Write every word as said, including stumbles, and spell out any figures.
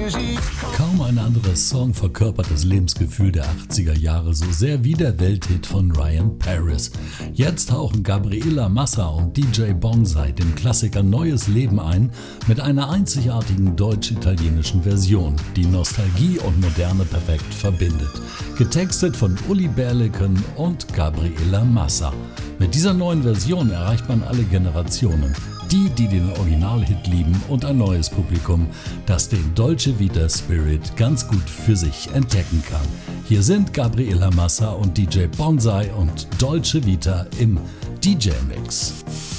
Kaum ein anderer Song verkörpert das Lebensgefühl der achtziger Jahre so sehr wie der Welthit von Ryan Paris. Jetzt hauchen Gabriela Massa und D J Bonsai dem Klassiker neues Leben ein mit einer einzigartigen deutsch-italienischen Version, die Nostalgie und Moderne perfekt verbindet. Getextet von Uli Berleken und Gabriela Massa. Mit dieser neuen Version erreicht man alle Generationen. Die, die den Originalhit lieben und ein neues Publikum, das den Dolce Vita Spirit ganz gut für sich entdecken kann. Hier sind Gabriela Massa und D J Bonsai und Dolce Vita im D J-Mix.